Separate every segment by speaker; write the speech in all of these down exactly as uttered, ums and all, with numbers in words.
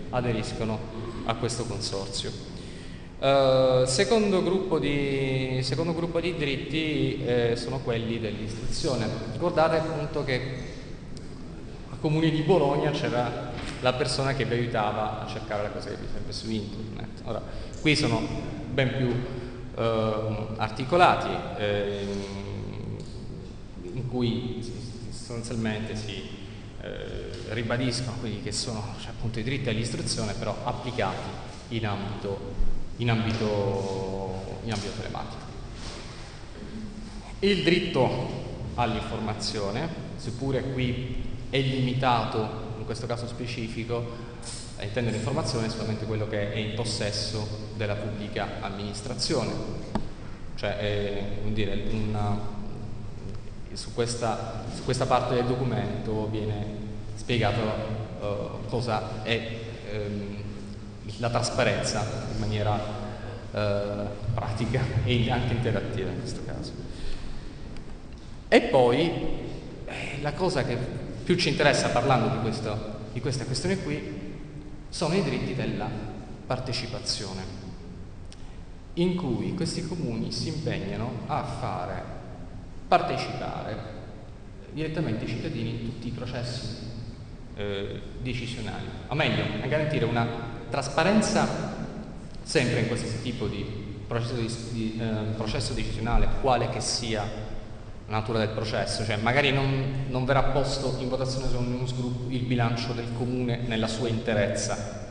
Speaker 1: aderiscono a questo consorzio. Uh, secondo, gruppo di, secondo gruppo di diritti eh, sono quelli dell'istruzione. Ricordate appunto che al Comune di Bologna c'era la persona che vi aiutava a cercare le cose che vi serve su internet. Ora, qui sono ben più uh, articolati, eh, in cui sostanzialmente si eh, ribadiscono quelli che sono, cioè, appunto, i diritti all'istruzione, però applicati in ambito In ambito, in ambito telematico. Il diritto all'informazione, seppure qui è limitato, in questo caso specifico, a intendere informazione solamente quello che è in possesso della pubblica amministrazione. Cioè, è, come dire, una, su, questa, su questa parte del documento viene spiegato uh, cosa è um, la trasparenza in maniera eh, pratica e anche interattiva in questo caso. E poi eh, la cosa che più ci interessa parlando di, questo, di questa questione qui sono i diritti della partecipazione, in cui questi comuni si impegnano a fare partecipare direttamente i cittadini in tutti i processi eh, decisionali, o meglio, a garantire una trasparenza sempre in questo tipo di processo, di, di, eh, processo decisionale, quale che sia la natura del processo, cioè magari non, non verrà posto in votazione su un newsgroup il bilancio del comune nella sua interezza,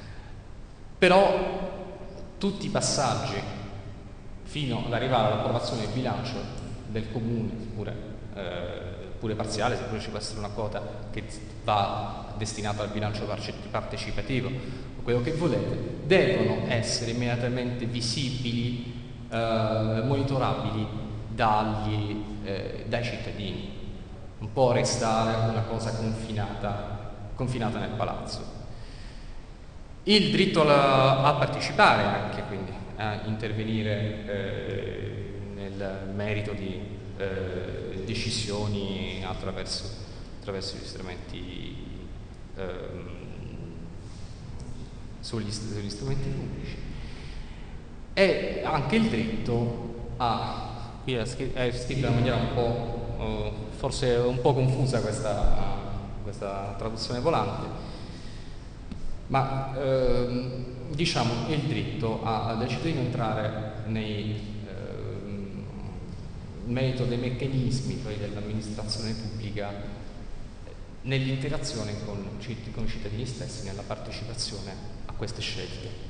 Speaker 1: però tutti i passaggi fino ad arrivare all'approvazione del bilancio del comune, pure, eh, pure parziale, seppure ci può essere una quota che va destinata al bilancio partecipativo, o quello che volete, devono essere immediatamente visibili, eh, monitorabili dagli, eh, dai cittadini. Non può restare una cosa confinata, confinata nel palazzo. Il diritto a, a partecipare anche, quindi a intervenire eh, nel merito di eh, decisioni attraverso, attraverso gli strumenti eh, sugli, sugli strumenti pubblici, e anche il diritto a, qui è scritto in una maniera un po' eh, forse un po' confusa questa, questa traduzione volante, ma ehm, diciamo il diritto a, del cittadino entrare nei ehm, merito dei meccanismi poi dell'amministrazione pubblica, nell'interazione con, con i cittadini stessi, nella partecipazione a queste scelte.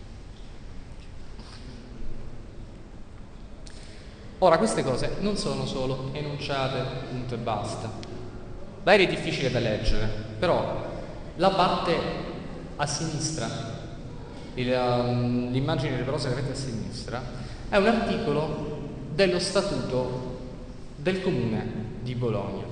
Speaker 1: Ora, queste cose non sono solo enunciate, punto e basta. Magari è difficile da leggere, però la parte a sinistra, l'immagine riverosa che avete a sinistra, è un articolo dello Statuto del Comune di Bologna.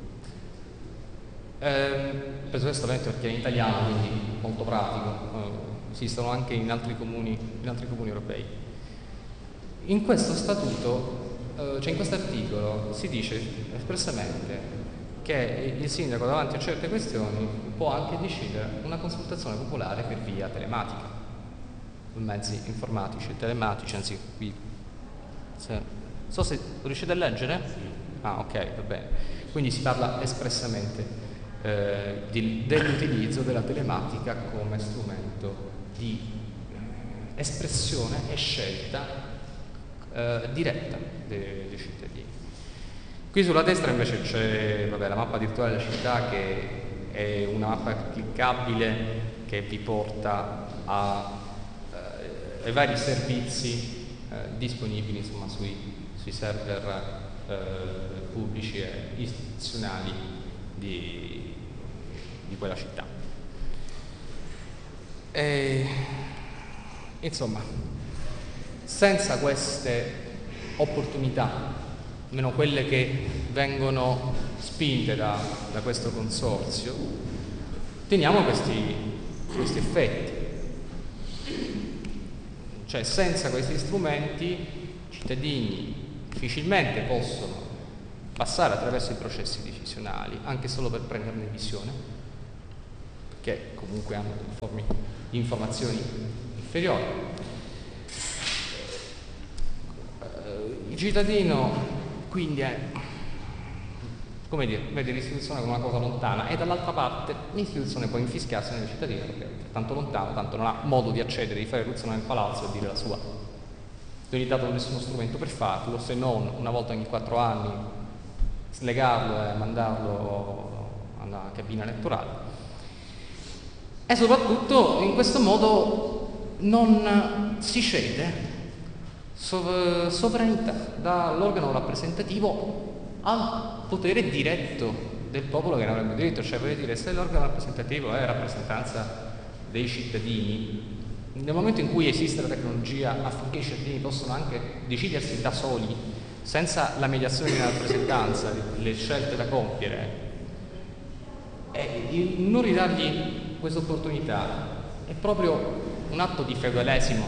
Speaker 1: Eh, penso questo perché è in italiano, quindi molto pratico, eh, esistono anche in altri comuni, in altri comuni europei. In questo statuto, eh, cioè in questo articolo, si dice espressamente che il sindaco davanti a certe questioni può anche decidere una consultazione popolare per via telematica, con mezzi informatici e telematici, anzi qui, se, so se riuscite a leggere? Ah, ok, va bene. Quindi si parla espressamente eh, di, dell'utilizzo della telematica come strumento di espressione e scelta eh, diretta dei, dei cittadini. Qui sulla destra invece c'è vabbè, la mappa virtuale della città, che è una mappa cliccabile che vi porta a, eh, ai vari servizi eh, disponibili, insomma, sui, sui server eh, pubblici e istituzionali di, di quella città. E, insomma, senza queste opportunità, almeno quelle che vengono spinte da, da questo consorzio, teniamo questi, questi effetti. Cioè, senza questi strumenti i cittadini difficilmente possono passare attraverso i processi decisionali, anche solo per prenderne visione, che comunque hanno delle forme di informazioni inferiori. Il cittadino quindi è, come dire, vede l'istituzione come una cosa lontana e dall'altra parte l'istituzione può infischiarsi nel cittadino perché è tanto lontano, tanto non ha modo di accedere, di fare irruzione nel palazzo e dire la sua. Non gli è dato nessuno strumento per farlo, se non una volta ogni quattro anni slegarlo e mandarlo alla cabina elettorale. E soprattutto in questo modo non si cede sov- sovranità dall'organo rappresentativo al potere diretto del popolo che ne avrebbe diritto, cioè voglio dire, se l'organo rappresentativo è rappresentanza dei cittadini, nel momento in cui esiste la tecnologia affinché i cittadini possano anche decidersi da soli, senza la mediazione di una rappresentanza, le scelte da compiere, e non ridargli questa opportunità è proprio un atto di feudalesimo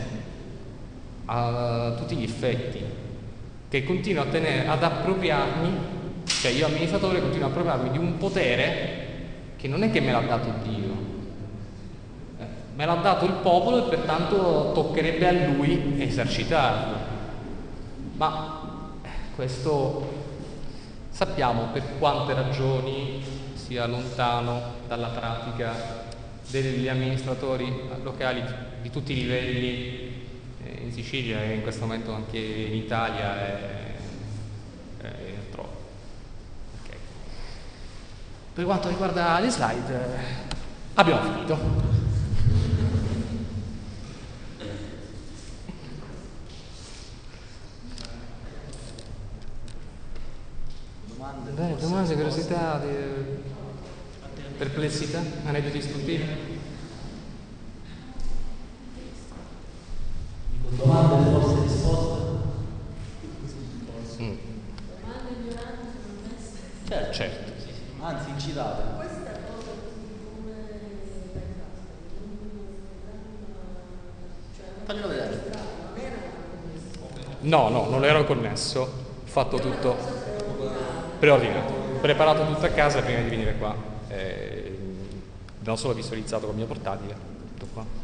Speaker 1: a tutti gli effetti, che continuo a tenere, ad appropriarmi, cioè io amministratore continuo ad appropriarmi di un potere che non è che me l'ha dato Dio, eh, me l'ha dato il popolo e pertanto toccherebbe a lui esercitarlo. Ma eh, questo sappiamo per quante ragioni sia lontano dalla pratica degli amministratori locali di tutti i livelli in Sicilia e in questo momento anche in Italia e, e altrove. Okay. Per quanto riguarda le slide, eh, abbiamo finito.
Speaker 2: Domande,
Speaker 1: Beh, domande, curiosità, perplessità, aneddoti istruttivi?
Speaker 2: domande, forse risposte?
Speaker 1: Mm.
Speaker 3: Domande ignoranti sono messe?
Speaker 2: Certo,
Speaker 1: Certo.
Speaker 2: anzi incitate.
Speaker 3: Questa cosa come l'hai fatta? Cioè,
Speaker 2: Faglielo vedere.
Speaker 3: non era una
Speaker 1: No, no, non ero connesso, ho fatto tutto preordinato, preparato tutto a casa prima di venire qua. Eh, non solo visualizzato col mio portatile, tutto qua.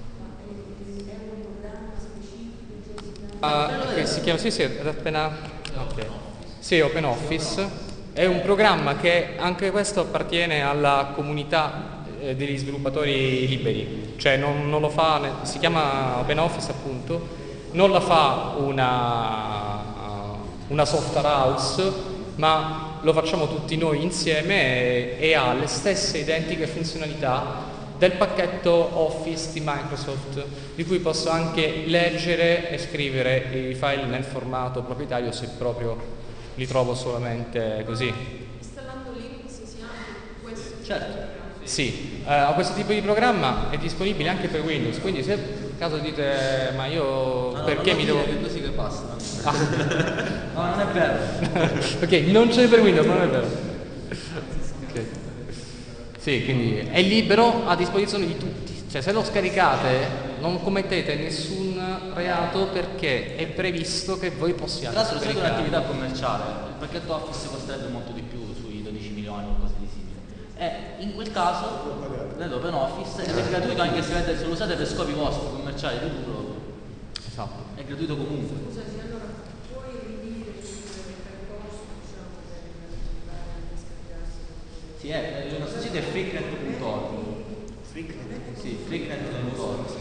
Speaker 1: Uh, che si chiama, sì, sì, è appena, okay. Sì, OpenOffice è un programma che anche questo appartiene alla comunità eh, degli sviluppatori liberi, cioè non, non lo fa, si chiama OpenOffice appunto, non la fa una, una software house, ma lo facciamo tutti noi insieme e, e ha le stesse identiche funzionalità del pacchetto Office di Microsoft, di cui posso anche leggere e scrivere i file nel formato proprietario se proprio li trovo solamente così.
Speaker 3: Installando Linux si ha questo.
Speaker 2: Certo.
Speaker 1: Sì, eh, questo tipo di programma è disponibile anche per Windows, quindi se per caso dite ma io
Speaker 2: No,
Speaker 1: perché
Speaker 2: no,
Speaker 1: mi devo...
Speaker 2: È così che passa.
Speaker 1: Ah.
Speaker 2: No, non è vero.
Speaker 1: Ok, non c'è per Windows, non è vero. Okay. Sì, quindi è libero a disposizione di tutti, cioè se lo scaricate non commettete nessun reato perché è previsto che voi possiate
Speaker 2: Tra l'altro se è
Speaker 1: scaricare.
Speaker 2: un'attività commerciale, il pacchetto Office costerebbe molto di più, sui dodici milioni o cose di simile. E in quel caso l'Open Office ed è gratuito anche se, avete, se lo usate per scopi vostri commerciali di tutto,
Speaker 1: Esatto.
Speaker 2: è gratuito comunque.
Speaker 3: Scusate, allora puoi ridire il percorso, diciamo, per arrivare a scaricarsi?
Speaker 2: Sì, è, il nostro sito è freecnet punto org. Sì, freecnet punto org.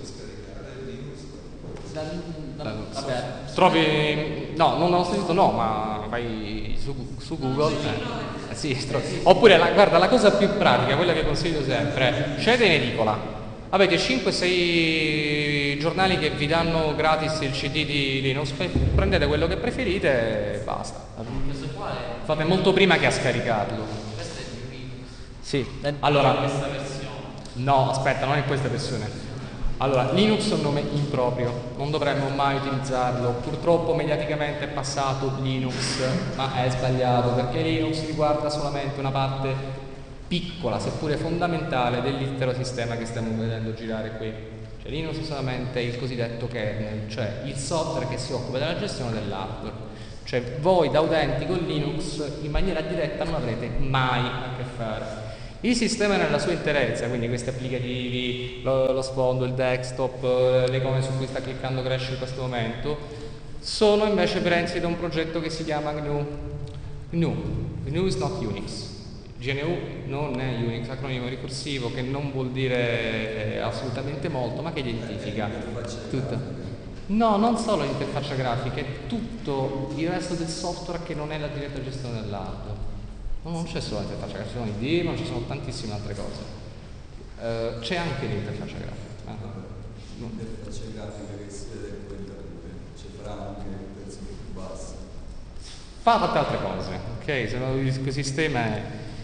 Speaker 2: Da, da, vabbè,
Speaker 1: Trovi, no, non ho sentito no, ma vai su, su Google. Eh, sì, tro- oppure la, guarda, la cosa più pratica, quella che consiglio sempre, scendete in edicola. Avete cinque sei giornali che vi danno gratis il C D di Linux, prendete quello che preferite e basta. Fate molto prima che a scaricarlo. Sì, allora, no, aspetta, non è questa versione. Allora, Linux è un nome improprio, non dovremmo mai utilizzarlo. Purtroppo mediaticamente è passato Linux, ma è sbagliato perché Linux riguarda solamente una parte piccola, seppure fondamentale, dell'intero sistema che stiamo vedendo girare qui. Cioè Linux è solamente il cosiddetto kernel, cioè il software che si occupa della gestione dell'hardware. Cioè voi da utenti con Linux in maniera diretta non avrete mai a che fare. Il sistema nella sua interezza, quindi questi applicativi, lo, lo sfondo, il desktop, l'icona su cui sta cliccando Crash in questo momento, sono invece presi da un progetto che si chiama G N U. G N U, G N U is not Unix. G N U non è Unix, acronimo ricorsivo che non vuol dire assolutamente molto, ma che identifica tutto. No, non solo l'interfaccia grafica, è tutto il resto del software che non è la diretta gestione dell'hardware. No, non c'è solo l'interfaccia grafica, ci sono i daemon, ci sono tantissime altre cose. Uh, c'è anche l'interfaccia grafica. Ah.
Speaker 4: L'interfaccia grafica che si vede in quella, ci farà anche il pezzo più basso.
Speaker 1: Fa tante altre cose, ok? Se no, il sistema è,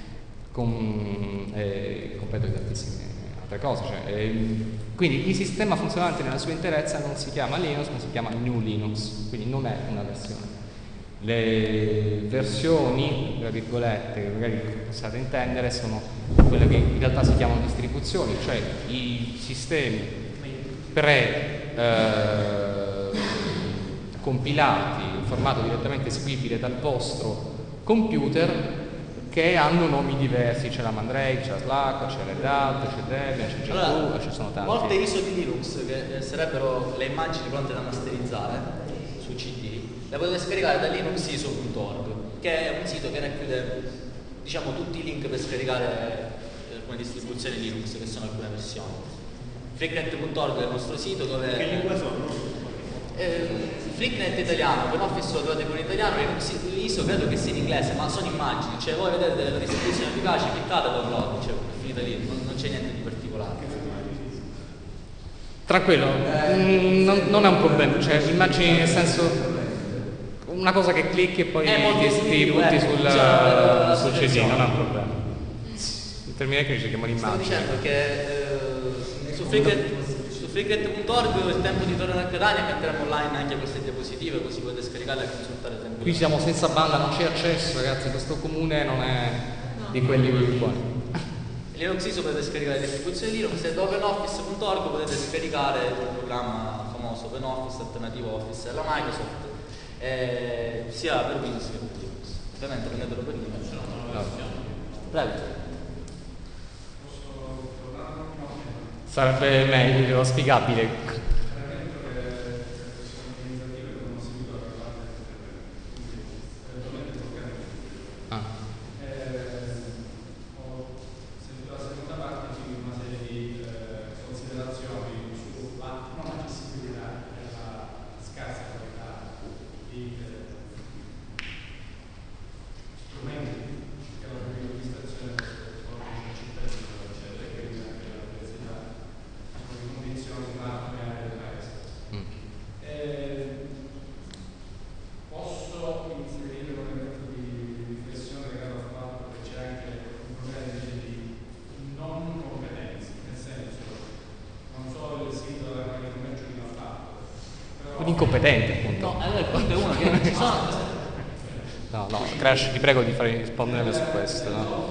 Speaker 1: com, è completo di tantissime altre cose. Cioè, è, quindi il sistema funzionante nella sua interezza non si chiama Linux, ma si chiama G N U Linux, quindi non è una versione. Le versioni, tra virgolette, che magari possiate intendere, sono quelle che in realtà si chiamano distribuzioni, cioè i sistemi pre eh, compilati in formato direttamente eseguibile dal vostro computer, che hanno nomi diversi. C'è la Mandrake, c'è la Slack, c'è Red Hat, c'è Debian, c'è G N U,
Speaker 2: allora,
Speaker 1: ci sono tanti.
Speaker 2: Molte I S O di Linux, che sarebbero le immagini pronte da masterizzare su C D, le potete scaricare da linux I S O punto org, che è un sito che racchiude, diciamo, tutti i link per scaricare alcune distribuzioni Linux, che sono alcune versioni. freaknet punto org è il nostro sito dove...
Speaker 5: Che lingue sono?
Speaker 2: Eh, freaknet italiano, OpenOffice lo trovate con italiano, Linux I S O credo che sia in inglese, ma sono immagini, cioè voi vedete la distribuzione efficace, cliccate, download, cioè è finita lì, non, non c'è niente di particolare.
Speaker 1: Tranquillo, mm, non, non è un problema, cioè immagini nel senso una cosa che clicchi e poi ti, ti butti sul,
Speaker 2: diciamo,
Speaker 1: sul C D, non è un problema. Il termine che si chiama
Speaker 2: Stavo
Speaker 1: l'immagine.
Speaker 2: dicendo che eh, su freaknet punto org il tempo di tornare a Catania metteremo online anche queste diapositive, così potete scaricarle e consultare tranquillamente.
Speaker 1: Qui siamo senza banda, non c'è accesso, ragazzi, questo comune non è di quelli buoni.
Speaker 2: Linux I S O potete scaricare le distribuzioni Linux e da openoffice punto org potete scaricare il programma famoso OpenOffice, alternativo Office alla Microsoft, eh, sia per Windows che per Linux. Ovviamente prendetelo per Linux.
Speaker 1: No.
Speaker 2: Prego.
Speaker 1: Sarebbe meglio, spiegabile. Incompetente, appunto.
Speaker 2: No, allora il punto è uno che non ci sono.
Speaker 1: No, no, Crash, ti prego di fare rispondere su questo, no?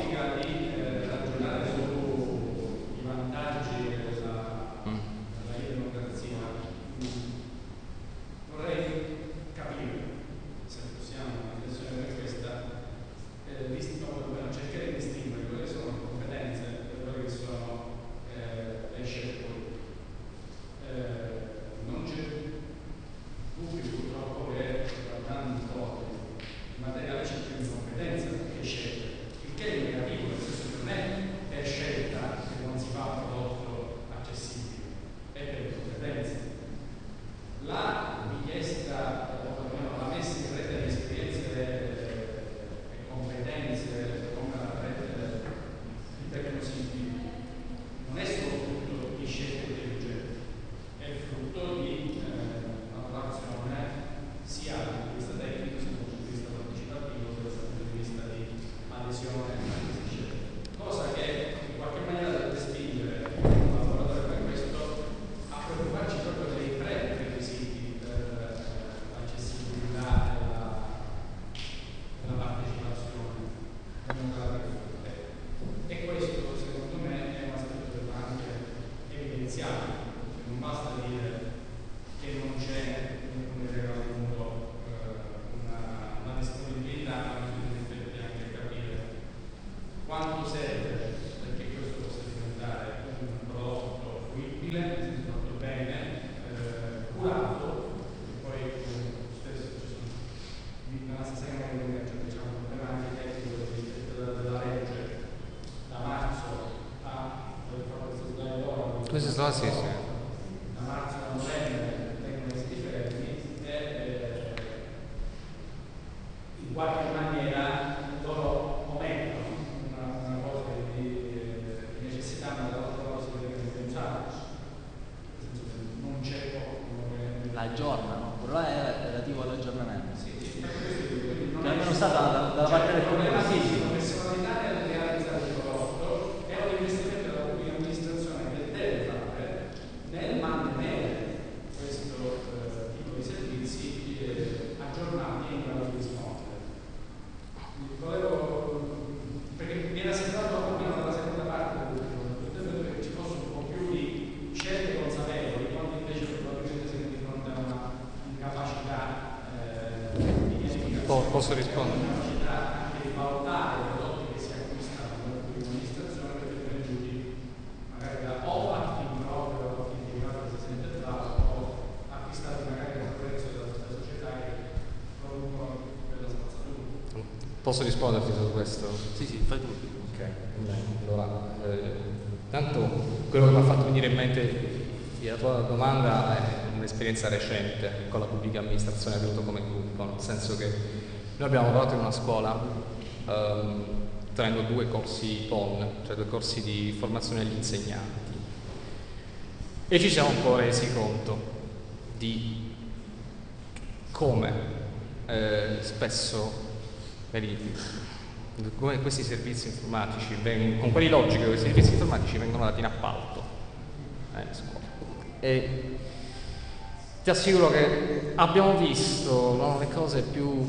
Speaker 5: Quanto serve sostenibile, nel senso fatto bene, eh, curato, e poi eh, stesso ci sono nella stessa Camera di Commercio, diciamo, un problema anche tecnico della, della legge da marzo a dove fa questo slide ora.
Speaker 1: Questo slide sì, sì.
Speaker 5: Da marzo a novembre vengono questi fermi e eh, in qualche maniera loro omettono una, una cosa di, eh, di necessità, ma dall'altra cosa si deve pensare. Nel senso che non c'è poco.
Speaker 2: L'aggiornano, quello là è relativo all'aggiornamento.
Speaker 5: Sì, sì, non
Speaker 2: Che almeno sta dalla, dalla parte del comune. Sì, sì.
Speaker 5: La professionalità è realizzata il prodotto, è un investimento della pubblica amministrazione che deve fare nel mantenere questo eh, tipo di servizi eh, aggiornati e in grado di rispondere. Volevo, perché mi era sembrato, almeno dalla seconda parte del che ci fosse un po' più di scelte consapevoli, quando invece probabilmente siamo di fronte a una incapacità eh, di pianificazione.
Speaker 1: Posso rispondere?
Speaker 5: Una capacità anche di valutare i prodotti che si acquistano dalla pubblica amministrazione per essere venduti magari da o a chi proprio o a chi privato che si sente bravo o acquistati magari a un prezzo della, della società che producono quella spazzatura.
Speaker 1: Posso risponderti su questo?
Speaker 2: Sì, sì, fai tu.
Speaker 1: Ok, allora, eh, tanto quello che mi ha fatto venire in mente la tua domanda è un'esperienza recente con la pubblica amministrazione venuto come gruppo, nel senso che noi abbiamo lavorato in una scuola ehm, tenendo due corsi P O N, cioè due corsi di formazione agli insegnanti, e ci siamo un po' resi conto di come eh, spesso vedi, come questi servizi informatici vengono, con quelli logici, questi servizi informatici vengono dati in appalto eh, in scuola. E ti assicuro che abbiamo visto no, le cose più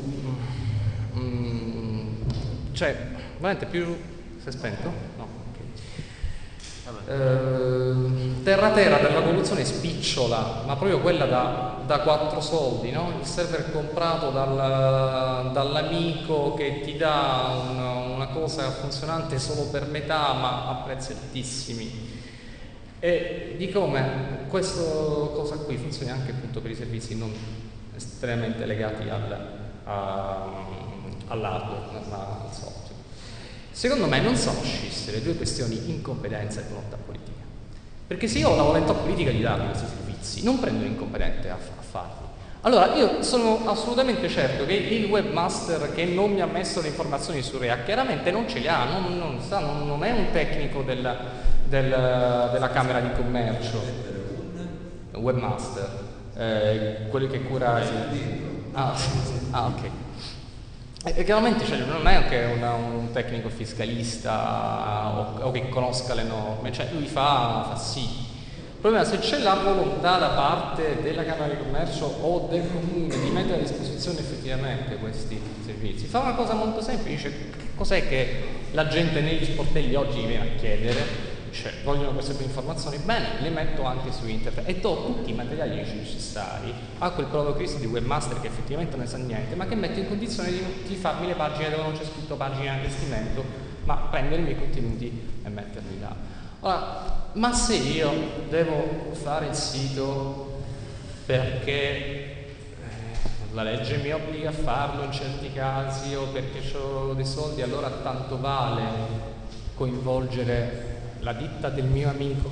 Speaker 1: mm, cioè veramente più si è spento? No, ok. Eh, terra terra della rivoluzione spicciola, ma proprio quella da, da quattro soldi, no? Il server comprato dal, dall'amico che ti dà una, una cosa funzionante solo per metà ma a prezzi altissimi, e di come questa cosa qui funzioni anche appunto per i servizi non estremamente legati al, a, all'hardware, al software. Secondo me non sono scisse le due questioni incompetenza e volontà politica, perché se io ho la volontà politica di darvi questi servizi non prendo l'incompetente a, a farli. Allora io sono assolutamente certo che il webmaster che non mi ha messo le informazioni su React chiaramente non ce le ha, non, non, sa, non, non è un tecnico del, del, della Camera di Commercio, webmaster, eh, quello che cura il... Ah, ah ok. E chiaramente cioè, non è anche una, un tecnico fiscalista o, o che conosca le norme, cioè lui fa, fa sì. Il problema è se c'è la volontà da parte della Camera di Commercio o del comune di mettere a disposizione effettivamente questi servizi. Fa una cosa molto semplice, che cos'è che la gente negli sportelli oggi viene a chiedere? Cioè, vogliono queste due informazioni? Bene, le metto anche su internet e do tutti i materiali necessari a quel povero Cristo di webmaster che effettivamente non ne sa niente, ma che mette in condizione di, di farmi le pagine dove non c'è scritto pagine di investimento, ma prendere i miei contenuti e metterli là. Ora, ma se io devo fare il sito perché eh, la legge mi obbliga a farlo in certi casi o perché ho dei soldi, allora tanto vale coinvolgere la ditta del mio amico,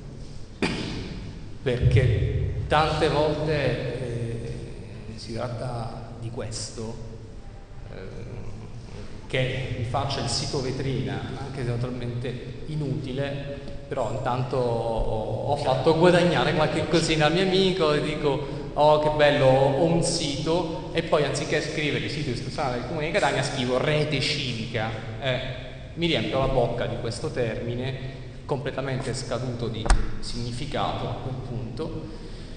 Speaker 1: perché tante volte eh, si tratta di questo, eh, che mi faccia il sito vetrina, anche se totalmente inutile, però intanto ho, ho fatto guadagnare qualche cosina al mio amico e dico oh che bello, ho un sito, e poi anziché scrivere il sito istituzionale del Comune di Catania scrivo rete civica. Eh, mi riempio la bocca di questo termine completamente scaduto di significato a quel punto,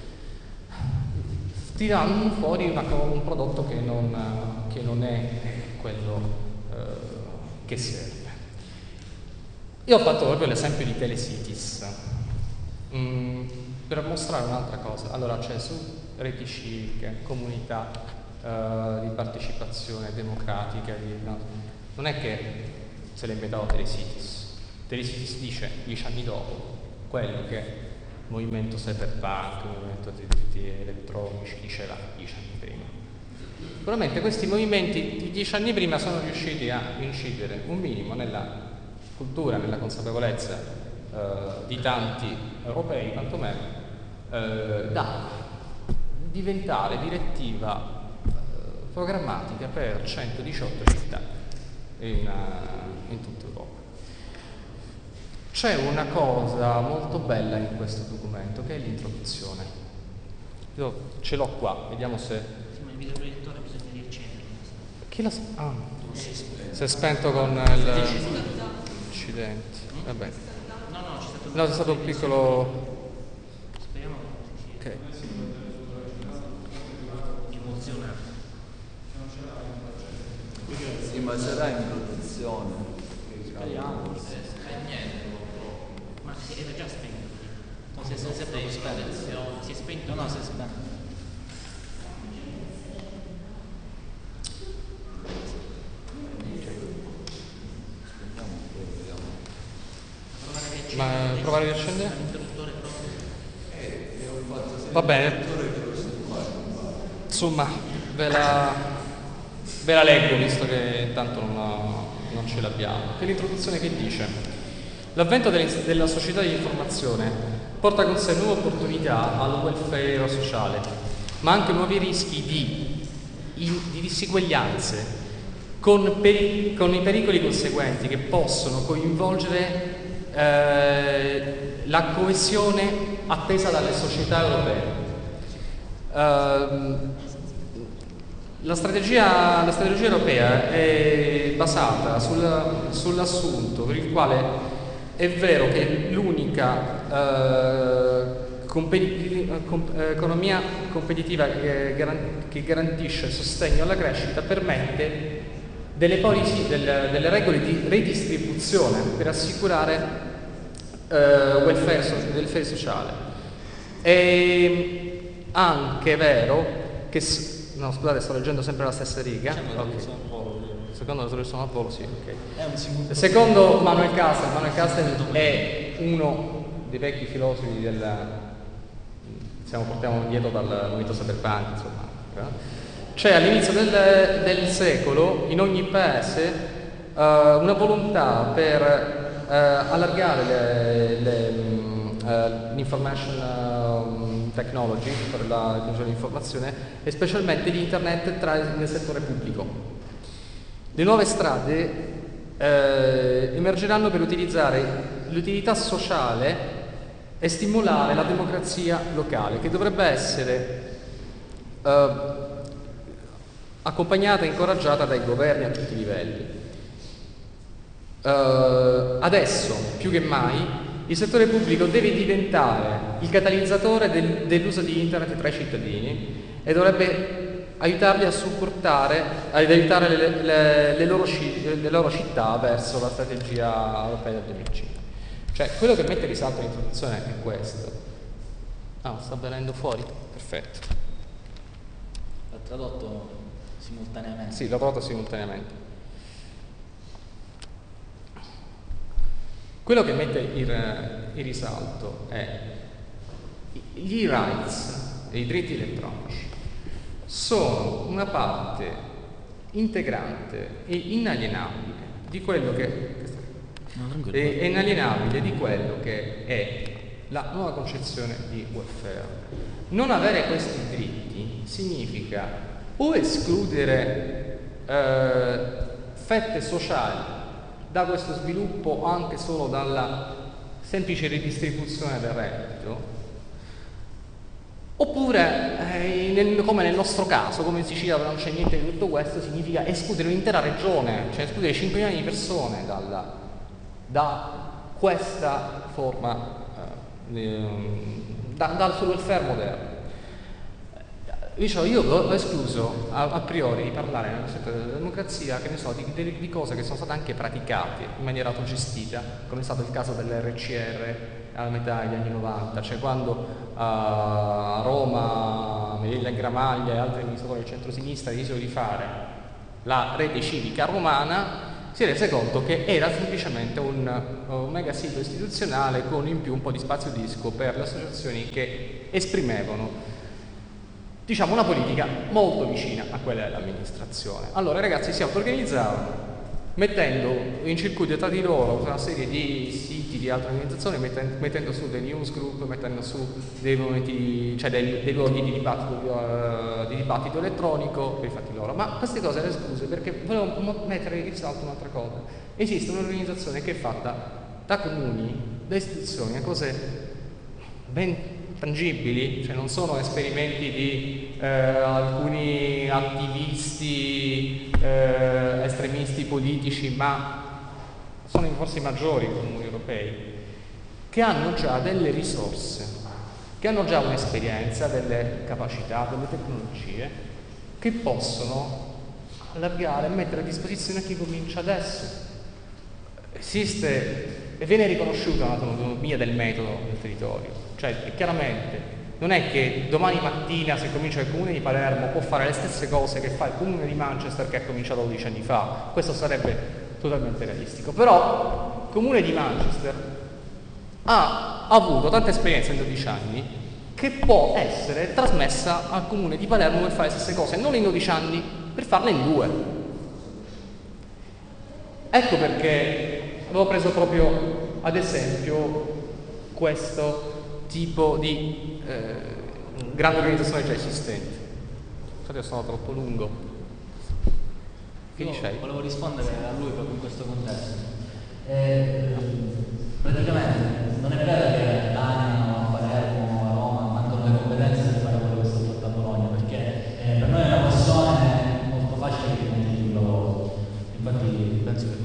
Speaker 1: tirando fuori una, un prodotto che non, che non è quello eh, che serve. Io ho fatto proprio l'esempio di Telecities mm, per mostrare un'altra cosa. Allora c'è su reti civiche, comunità eh, di partecipazione democratica, di, no, non è che se l'ha inventato Telecities. Telecities dice dieci anni dopo quello che movimento cyberpunk, movimento dei diritti elettronici, diceva dieci anni prima. Sicuramente questi movimenti di dieci anni prima sono riusciti a incidere un minimo nella cultura, nella consapevolezza eh, di tanti europei, quantomeno, eh, da diventare direttiva eh, programmatica per centodiciotto città in, uh, in tutta Europa. C'è una cosa molto bella in questo documento che è l'introduzione. Io ce l'ho qua, vediamo se...
Speaker 2: Sì, ma il videoproiettore bisogna riaccendere.
Speaker 1: Chi l'ha... Ah, si è spento con il... Accidenti. Vabbè.
Speaker 2: No, no, c'è stato un
Speaker 1: No, c'è stato un piccolo...
Speaker 2: Speriamo che
Speaker 1: Ok.
Speaker 2: emozionato.
Speaker 4: Sì, ma sarà in produzione.
Speaker 2: Speriamo. Ma si era già spento. No, si è, si è proprio spento. Si è spento? No, no, si è spento.
Speaker 1: Ma provare a riaccendere?
Speaker 2: L'interruttore proprio.
Speaker 1: Va bene. Insomma, ve la, ve la leggo visto che tanto non, non ce l'abbiamo. Che l'introduzione che dice? L'avvento delle- della società di informazione porta con sé nuove opportunità al welfare sociale, ma anche nuovi rischi di, in- di diseguaglianze con, peri- con i pericoli conseguenti che possono coinvolgere eh, la coesione attesa dalle società europee. Ehm, la, strategia, la strategia europea è basata sul- sull'assunto per il quale è vero che l'unica eh, competi- com- eh, economia competitiva che, garan- che garantisce il sostegno alla crescita permette delle, policy, del- delle regole di redistribuzione per assicurare eh, welfare, so- welfare sociale. È anche vero che... s- No, scusate, sto leggendo sempre la stessa riga. Ok. Secondo la soluzione a volo, sì, ok. Secondo Manuel Castel, Manuel Castel è uno dei vecchi filosofi del... Siamo, portiamo indietro dal movimento cyberpunk, insomma. C'è all'inizio del, del secolo in ogni paese eh, una volontà per eh, allargare le, le, mh, eh, l'information eh, technology, per la tecnologia dell'informazione, e specialmente l'internet tra, nel settore pubblico. Le nuove strade eh, emergeranno per utilizzare l'utilità sociale e stimolare la democrazia locale, che dovrebbe essere eh, accompagnata e incoraggiata dai governi a tutti i livelli. Eh, adesso, più che mai, il settore pubblico deve diventare il catalizzatore del, dell'uso di internet tra i cittadini e dovrebbe aiutarli a supportare, ad aiutare le, le, le, loro, le loro città verso la strategia europea del duemilacinque. Cioè, quello che mette in risalto l'introduzione è questo. Ah, sta venendo fuori? Perfetto.
Speaker 2: L'ha tradotto simultaneamente.
Speaker 1: Sì, l'ho tradotto simultaneamente. Quello che mette in, in risalto è gli rights e i diritti elettronici sono una parte integrante e inalienabile di quello che
Speaker 2: No,
Speaker 1: è inalienabile di quello che è la nuova concezione di welfare. Non avere questi diritti significa o escludere eh, fette sociali da questo sviluppo o anche solo dalla semplice ridistribuzione del reddito, oppure eh, nel, come nel nostro caso, come in Sicilia non c'è niente di tutto questo, significa escludere un'intera regione, cioè escludere cinque milioni di persone dalla, da questa forma, eh, da, dal suo welfare moderno. Dicevo, io ho escluso a, a priori di parlare nel settore della democrazia, che ne so, di, di, di cose che sono state anche praticate in maniera autogestita, come è stato il caso dell'R C R alla metà degli anni novanta, cioè quando uh, a Roma, Melilla Gramaglia e altri amministratori del centro-sinistra decisero di fare la rete civica romana, si è rese conto che era semplicemente un, un mega sito istituzionale con in più un po' di spazio disco per le associazioni che esprimevano, diciamo, una politica molto vicina a quella dell'amministrazione. Allora i ragazzi si auto-organizzavano, mettendo in circuito tra di loro una serie di siti di altre organizzazioni, mettendo, mettendo su dei newsgroup, mettendo su dei momenti, cioè dei, dei luoghi di dibattito, uh, di dibattito elettronico per i fatti loro. Ma queste cose le escluse perché volevo mettere in salto un'altra cosa. Esiste un'organizzazione che è fatta da comuni, da istituzioni, a cose ben tangibili, cioè non sono esperimenti di eh, alcuni attivisti eh, estremisti politici, ma sono forse i maggiori comuni europei, che hanno già delle risorse, che hanno già un'esperienza, delle capacità, delle tecnologie che possono allargare e mettere a disposizione a chi comincia adesso. Esiste e viene riconosciuta un'autonomia del metodo del territorio. Cioè, chiaramente, non è che domani mattina, se comincia il comune di Palermo, può fare le stesse cose che fa il comune di Manchester che ha cominciato dodici anni fa. Questo sarebbe totalmente realistico. Però il comune di Manchester ha avuto tanta esperienza in dodici anni che può essere trasmessa al comune di Palermo per fare le stesse cose, non in dodici anni, per farle in due. Ecco perché avevo preso proprio ad esempio questo tipo di eh, grande organizzazione già esistente. Scusate, sono troppo lungo. Che
Speaker 2: Io
Speaker 1: dicevi?
Speaker 2: volevo rispondere a lui proprio in questo contesto.